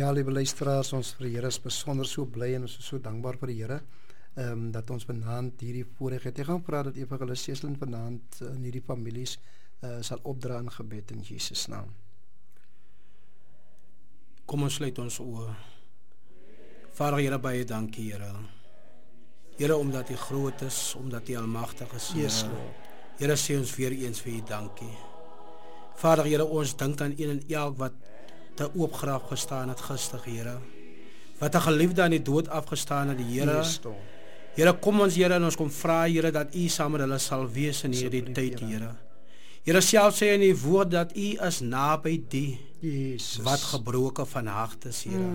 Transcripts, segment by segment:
Ja, lieve luisteraars, ons vir die Here is besonder so bly en ons is so dankbaar vir die Here dat ons vanaand hierdie voorreg het. Ek gaan vra dat Evangelis Cheslin vanaand in hierdie families sal opdra in gebed in Jesus naam. Kom ons sluit ons oë. Vader Here, baie dankie Here. Here, omdat U groot is, omdat U almagtig is. Yes, Lord. Here, sê ons weer eens vir U dankie. Vader Here, ons dink aan een en elk wat te oopgraaf gestaan het gister, Here. Wat 'n geliefde aan die dood afgestaan het, die Here. Yes, Lord. Here, kom ons Here en ons kom vra Here dat U saam met hulle sal wees in hierdie tyd, Here. Here, self sê in U woord dat U is naby die wat gebroken van hart is, Here.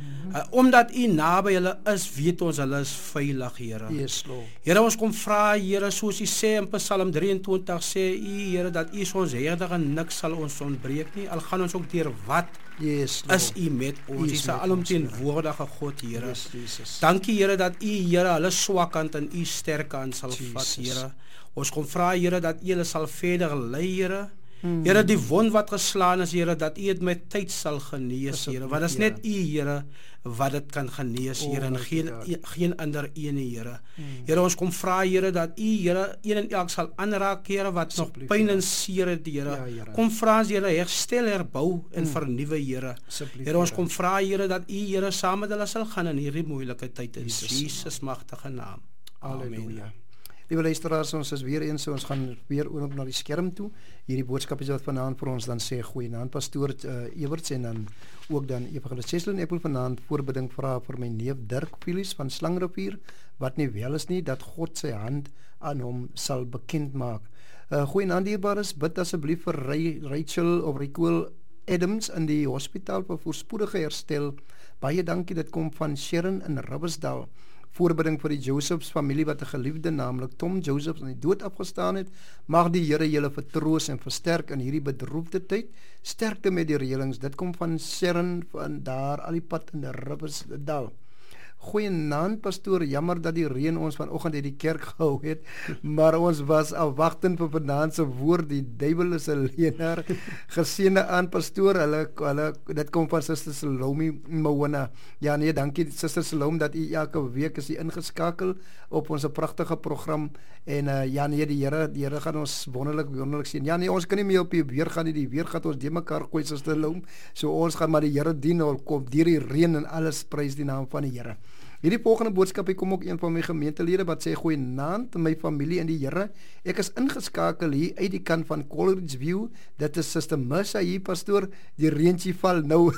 Omdat U naby hulle is, weet ons hulle is veilig, Here. Yes, Lord. Here, ons kom vra, Here, soos U sê in Psalm 23, sê U, Here, dat U is ons herder en niks sal ons ontbreek nie, al gaan ons ook deur wat. Yes, Lord. Is U met ons, U is 'n alomteenwoordige God, Here. Yes, Jesus. Dankie, Here, dat U, Here, hulle swakkant in U sterkant sal vat, Here. Ons kom vra, Here, dat U hulle sal verder lei, Here. Here, die wond wat geslaan is, Here, dat U dit met tyd sal genees, Here. Want dit is net U, Here, wat dit kan genees, Here, en geen ander een, Here. Here, ons kom vra, Here, dat U, Here, een en elk sal aanraak, Here, wat nog pyn en seer het, Here. Kom vra, Here, herstel, herbou en vernuwe, Here. Here, ons kom vra, Here, dat U, Here, saam met hulle sal gaan in hierdie moeilike tyd in Jesus magtige naam. Amen. Lieve luisteraars, ons is weer eens, so ons gaan weer ook na die skerm toe. Hierdie boodskap is wat vanaand vir ons dan sê, goeienaand pastoor Everts en dan ook dan Evangelis Cheslin. Ek wil vanaand voorbidding vra vir my neef Dirk Philips van Slangrivier, wat nie wel is nie, dat God sy hand aan hom sal bekend maak. Goeienaand dierbares, bid asseblief vir Rachel of Rachel Adams in die hospitaal vir voorspoedige herstel. Baie dankie, dit kom van Sharon in Riversdal. Voorbidding vir die Josephs familie wat 'n geliefde, naamlik Tom Josephs, aan die dood afgestaan het. Mag die Here julle vertroos en versterk in hierdie bedroefde tyd. Sterkte met die reëlings. Dit kom van Sharon van daar al die pad in die Riversdal. Goeienaand pastoor, jammer dat die reën ons vanoggend uit die kerk gehou het, maar ons was afwagtend vir vanaand se woord. Die duiwel is 'n leienaar. Geseënde aan pastoor, hulle dit kom van Suster Salome Mawona. Ja nee, dankie Suster Salome dat u elke week is ingeskakel op ons pragtige program en ja nee, die Here gaan ons wonderlik sien. Ja nee, ons kan nie meer op die weer gaan nie, die weer gaan ons de mekaar gooi Suster Salome. So ons gaan maar die Here dien, en kom deur die reën en alles, prys die naam van die Here. Hierdie volgende boodskap kom ook een van my gemeentelede wat sê, goeienaand my familie in die Here. Ek is ingeskakel hier uit die kant van Coleridge View. Dit is Suster Mersa hier pastoor. Die reentjie val nou.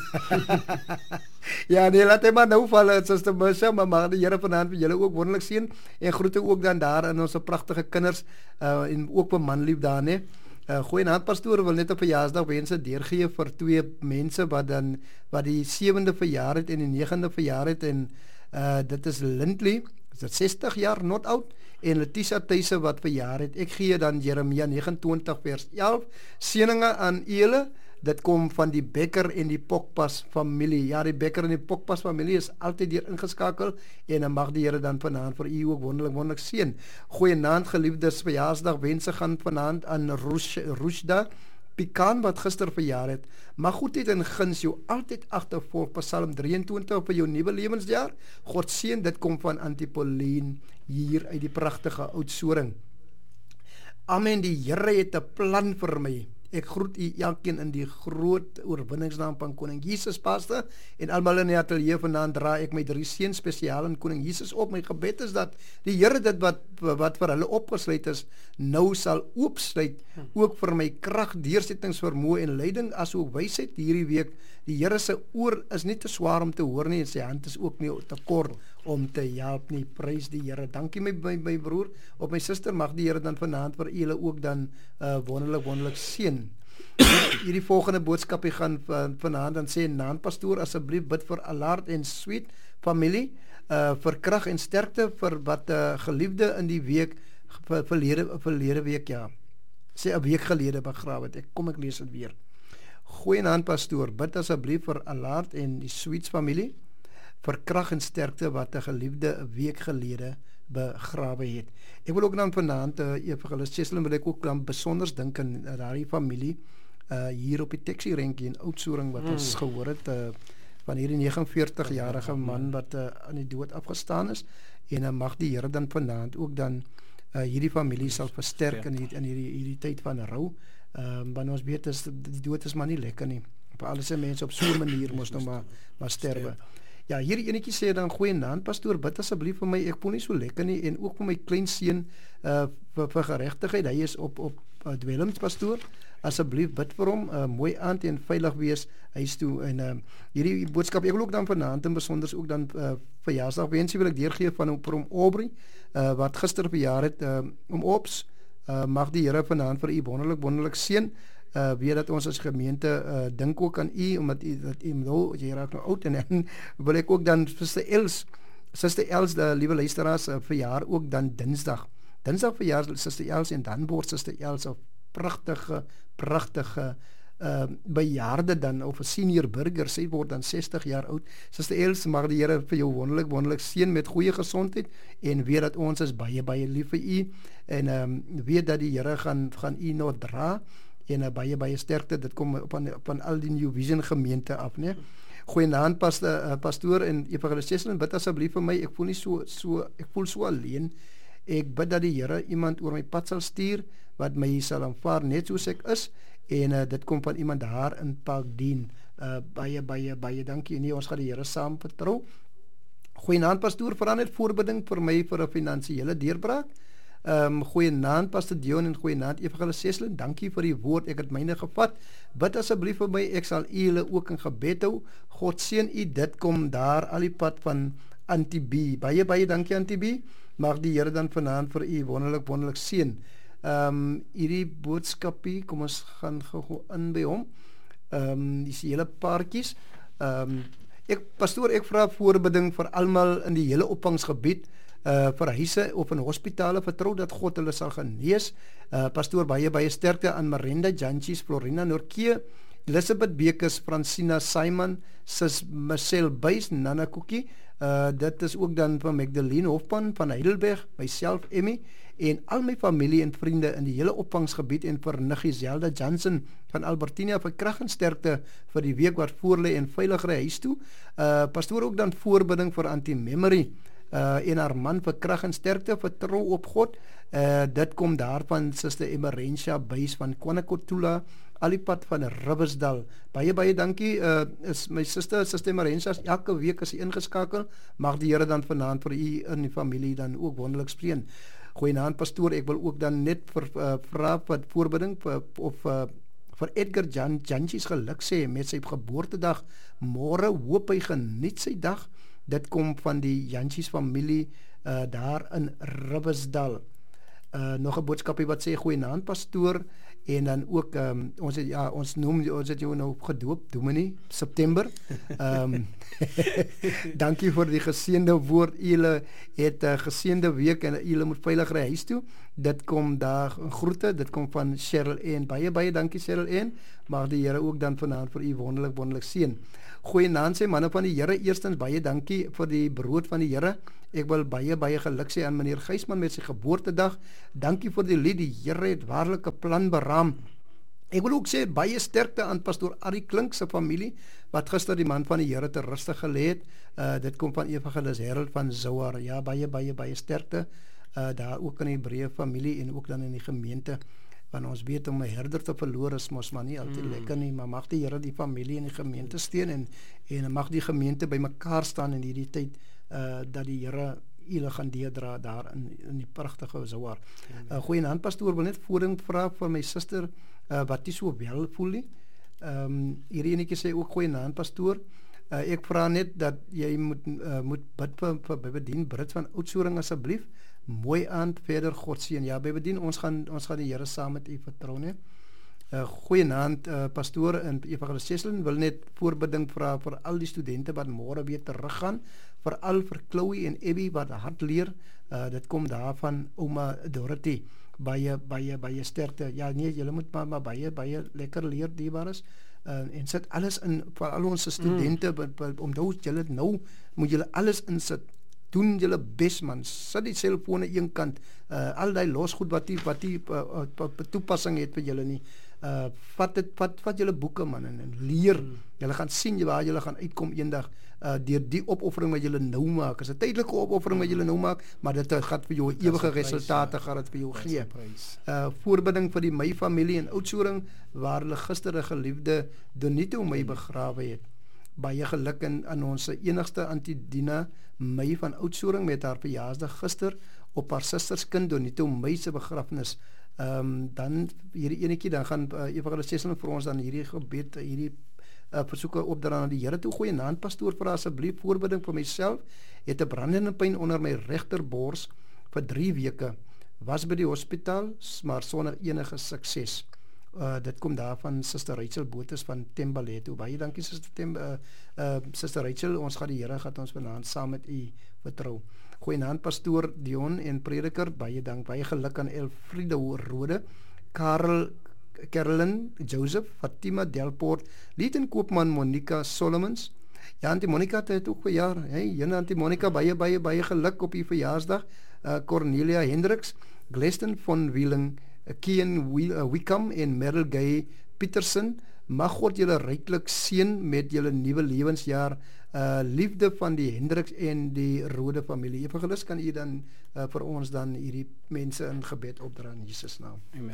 Ja nee, laat hy maar nou val Suster Mersa, maar mag die Here vanaand vir julle ook wonderlik seën en groete ook dan daar in ons pragtige kinders en ook vir manlief daar nee. Goeienaand pastoor, wil net 'n verjaarsdag wense deurgee vir twee mense wat die 7de verjaar het en die 9de verjaar het en dit is Lindley, is 60 jaar, not oud, en Letitia Thuise wat verjaar het. Ek gee dan Jeremia 29 vers 11, seëninge aan julle. Dit kom van die Becker en die Pokpas familie. Ja, die Becker en die Pokpas familie is altyd hier ingeskakel en dan mag die Here dan vanaand vir u ook wonderlik seën. Goeienaand geliefdes, verjaarsdag wense gaan vanaand aan Rushda Pikan wat gister verjaar het. Mag goedheid en guns jou altyd agtervolg. Psalm 23 vir jou nuwe lewensjaar. God seën, dit kom van Antipoleen hier uit die pragtige Oudtshoorn. Amen, die Here het 'n plan vir my. Ek groet u elkeen in die groot oorwinningsnaam van Koning Jesus, pastor, en almal in die ateljee vanaand dra ek my 3 seën spesiaal in Koning Jesus op. My gebed is dat die Here dit wat vir hulle opgesluit is, nou sal oopsluit, ook vir my krag, deursettingsvermoë en leiding, asook wysheid hierdie week. Die Here se oor is nie te swaar om te hoor nie, en sy hand is ook nie te kort om te help nie. Prys die Here. Dankie my broer, op my suster, mag die Here dan vanaand vir julle ook dan wonderlik seën. Hierdie volgende boodskap gaan vanaand dan sê, naand pastoor, asseblief bid vir Allard en Sweet familie, vir krag en sterkte vir wat geliefde in die week verlede week, ja, sê 'n week gelede begrawe het. Ek lees dit weer. Goeienaand pastoor, bid asseblief vir Allard en die Sweets familie vir krag en sterkte wat 'n geliefde 'n week gelede begrawe het. Ek wil ook dan vanaand Evangelis Cheslin wil ek ook dan besonders dink aan daardie familie hier op die taxi renkie in Oudtshoorn wat ons gehoor het van hierdie 49-jarige man wat aan die dood afgestaan is, en mag die Here dan vanaand ook dan hierdie familie sal versterk in hierdie tyd van rou. Want ons weet die dood is maar nie lekker nie. Vir al se mense op so 'n manier mos nou maar sterwe. Ja, hierdie enetjie sê dan goeienaand pastoor, bid asseblief vir my, ek voel nie so lekker nie, en ook vir my klein seun vir geregtigheid. Hy is op dwelms pastoor. Asseblief bid vir hom, mooi aand en veilig wees huis toe. En hierdie boodskap, ek wil ook dan vanaand en besonders ook dan verjaarsdag wensie wil ek deurgee van hom Aubrey, wat gister verjaar het, Ops. Mag die Here vanaand vir u wonderlik seën. Weet dat ons as gemeente dink ook aan u, omdat u nou, jy raak nou oud, en wil ek ook dan Suster Els, die liewe luisteraars, verjaar ook dan Dinsdag verjaar Suster Els, en dan word Suster Els 'n pragtige bejaarde dan, of 'n senior burger, sy word dan 60 jaar oud. Suster Els, mag die Here vir jou wonderlik seën met goeie gesondheid, en weet dat ons is baie lief vir u, en weet dat die Here gaan u nog dra, en baie sterkte. Dit kom op al die New Vision gemeente af, né? Goeienaand pastoor en evangelis Cheslin, bid asseblief vir my. Ek voel so alleen. Ek bid dat die Here iemand oor my pad sal stuur wat my sal aanvaar net soos ek is, en dit kom van iemand daar in Parkdien. Baie dankie. Nee, ons gaan die Here saam vertrou. Goeienaand pastoor, vra net voorbeding vir my vir 'n finansiële deurbraak. Goeienaand Pastor Dion en goeienaand evangelis Cheslin, dankie vir die woord, ek het myne gevat. Bid asseblief vir my, ek sal u julle ook in gebed hou. God seën u, dit kom daar al die pad van Auntie B. Baie dankie Auntie B. Mag die Here dan vanaand vir u wonderlik seën. Hierdie boodskapie, kom ons gaan gou in by hom. Dis hele paartjies. Pastoor, ek vra voorbeding vir almal in die hele opvangsgebied, vir huise of in hospitale, vertrou dat God hulle sal genees. Pastoor, baie sterkte aan Marenda Jantjies, Florina Norke, Elizabeth Bekes, Francina Simon, Sis Marcel Buys, Nana Cookie, dit is ook dan van Magdalene Hofman van Heidelberg, myself Emmy, en al my familie en vriende in die hele opvangsgebied, en vir Niggie Zelda Johnson van Albertina, vir krag en sterkte vir die week wat voorlê en veiligere huis toe. Pastoor, ook dan voorbidding vir Anti-Memory, en haar man vir krag en sterkte, vertrou op God. Dit kom daarvan Suster Emerentia Buys van Kwanakotula, al die pad van Riversdal. Baie dankie. Is my Suster Emerentia, elke week is sy ingeskakel. Mag die Here dan vanaand vir u in die familie dan ook wonderlik seën. Goeienaand pastoor, ek wil ook dan net vra wat voorbidding vir Edgar Jantjies geluk sê met sy geboortedag. Môre hoop hy geniet sy dag. Dit kom van die Jantjies familie daar in Riversdal. Nog 'n boodskapie wat sê goeienaand pastoor, en dan ook ons het jou nou gedoop, Dominee September. Dankie vir die geseënde woord. Julle het 'n geseënde week en julle moet veilig ry huis toe. Dit kom daar groete, dit kom van Cheryl N. Baie dankie Cheryl N. Mag die Here ook dan vanaand vir u wonderlik seën. Goeienaand sê manne van die Here, eerstens baie dankie vir die brood van die Here. Ek wil baie geluk sê aan meneer Gysman met sy geboortedag. Dankie vir die lied, die Here het waarlik 'n plan beraam. Ek wil ook sê baie sterkte aan pastoor Arie Klink se familie wat gister die man van die Here te rustig gelê het. Dit kom van evangelis Harold van Zouar. Ja, baie sterkte daar ook in die Hebreë familie en ook dan in die gemeente. Want ons weet om 'n herder te verloor is mos maar nie altyd lekker nie, maar mag die Here die familie en die gemeente steun en mag die gemeente bymekaar staan in hierdie tyd, dat die Here julle gaan deurdra daar in die pragtige Zouar. Goeienaand pastoor, wil net voeding vra vir my suster wat nie so wel voel nie. Hierdie enetjie sê ook goeienaand pastoor. Ek vra net dat jy moet bid vir Bybedien Brits van Oudtshoorn asseblief. Mooi aand verder, God seën. Ja, Bybedien, ons gaan die Here saam met u vertrou, né? Goeienaand pastoor en evangelis Cheslin, wil net voorbeding vra vir al die studente wat môre weer teruggaan, veral vir Chloe en Abby wat hard leer. Dit kom daarvan ouma Dorothy. Baie sterkte. Ja nee, julle moet maar baie lekker leer, dierbares. En sit alles in vir al ons studente, onthou julle nou moet julle alles insit. Doen julle bes man, sit die selfone een kant, al die losgoed wat die toepassing het vir julle nie. Vat julle boeke man en leer. Julle gaan sien waar julle gaan uitkom eendag deur die opoffering wat julle nou maak. Is 'n tydelike opoffering wat julle nou maak, maar dit gaan vir jou ewige resultate gaan dit vir jou gee. Voorbidding vir die my familie in Oudtshoorn waar hulle gister 'n geliefde Donito my begrawe het. Baie geluk aan ons enigste Auntie Dina my van Oudtshoorn met haar verjaarsdag gister op haar susterskind Donito my se begrafnis. Dan hierdie enetjie dan gaan Evangelis vir ons dan hierdie gebed hierdie versoeke opdra aan die Here toe. Goeienaand pastoor, vra asseblief voorbidding vir myself. Het 'n brandende pyn onder my regterbors vir 3 weke. Was by die hospitaal, maar sonder enige sukses. Dit kom daarvan Suster Rachel Botes van Tembaleto. Baie dankie Suster Rachel, ons gaan die Here gaan ons vanaand saam met u vertrou. Goeienaand pastoor Dion en prediker, baie dank, baie geluk aan Elfriede Rode, Carolyn Joseph, Fatima Delport, Lieten Koopman, Monica Solomons. Ja, Auntie Monica het ook verjaar. Hey, Auntie Monica, baie geluk op u verjaarsdag. Cornelia Hendricks, Gleston von Wieling, Kian Wickham en Merrill Gay Peterson. Mag God julle ryklik seën met julle nuwe lewensjaar. Liefde van die Hendricks en die Rode familie. Evangelis, kan u dan vir ons dan hierdie mense in gebed opdra in Jesus naam. Amen.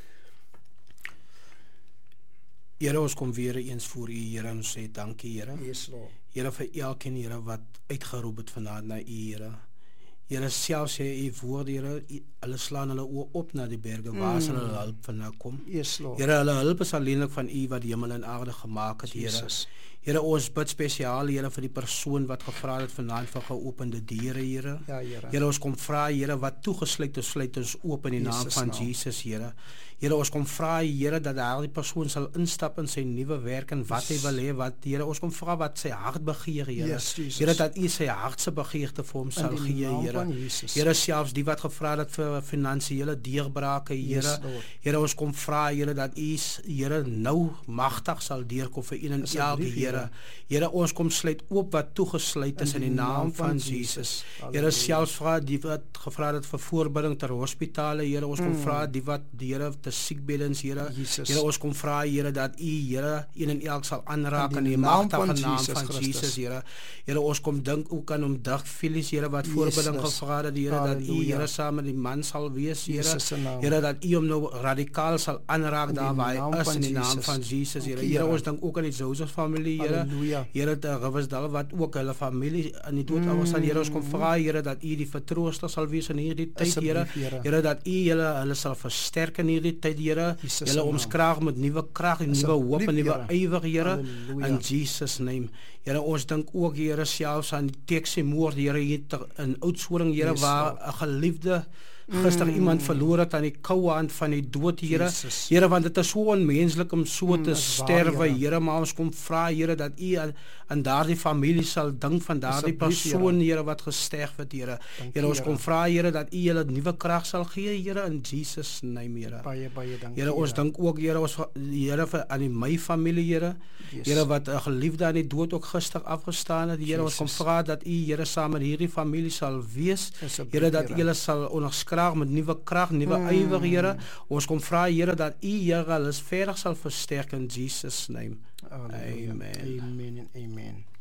Here, ons kom weer eens voor u, Here, en ons sê dankie, Here. Yes, Lord. Here, vir elkeen, Here, wat uitgeroep het vanaand na u, Here. Here, self sê u woord, Here, hulle slaan hulle oë op na die berge, waar sal hulle hulp vandaan kom? Yes, Lord. Here, hulle hulp is alleenlik van u wat die hemel en aarde gemaak het, Here. Here, ons bid spesiaal, Here, vir die persoon wat gevra het vanaand vir geopende deure, Here. Ja, Here. Here, ons kom vra, Here, wat toegesluit is, sluit ons oop in die naam van Jesus, Here. Here, ons kom vra, Here, dat daardie persoon sal instap in sy nuwe werk en wat hy wil hê, wat, Here, ons kom vra wat sy hart begeer, Here. Yes, Here, dat u sy hartse begeerte vir hom sal gee, Here. Here, selfs die wat gevra het vir finansiële deurbrake, Here. Yes, Here, ons kom vra, Here, dat u, Here, nou magtig sal deurkom vir een en elke, Here. Here, ons kom sluit oop wat toegesluit is in die naam van Jesus. Here, selfs vra die wat gevra het vir voorbidding ter hospitale, Here, ons kom vra die wat die Here te siekbeddens, Here. Here, ons kom vra, Here, dat u, Here, een en elk sal aanraak in die magtige naam van Jesus, Here. Here, ons kom dink ook aan hom dag Phyllis, Here, wat voorbidding gevra het, Here, dat u, Here, saam met die man sal wees, Here. Here, dat u hom nou radikaal sal aanraak daar waar hy is in die naam van Jesus, Here. Here, ons dink ook aan die Joseph familie, Here. Here, te Riversdal wat ook hulle familie in die dood afgestaan, Here, ons kom vra, Here, dat u die vertrooster sal wees in hierdie tyd, Here. Here, dat u hulle sal versterk in hierdie tyd, Here. Julle ons kraag met nuwe krag en nuwe hoop en nuwe ywer, Here, in Jesus name. Here, ons dink ook, Here, selfs aan die Texie-moord, Here, hier in Oudtshoorn, Here, waar 'n geliefde gister iemand verloor het aan die koue hand van die dood, Here. Here, want dit is so onmenslik om so te sterwe, Here, maar ons kom vra, Here, dat u aan daardie familie sal dink van daardie persoon, Here, wat gesterf het, Here. Here, ons kom vra, Here, dat u hulle nuwe krag sal gee, Here, in Jesus name, Here. Baie dankie. Here, ons dink ook, Here, ons Here vir aan die my familie, Here. Here, wat 'n geliefde aan die dood ook gister afgestaan het, Here, ons kom vra dat u, Here, saam met hierdie familie sal wees. Here, dat u hulle sal onderskraag met nuwe krag, nuwe ywer, Here. Ons kom vra, Here, dat u, Here, hulle verder sal versterk in Jesus name. Amen. Amen. Amen.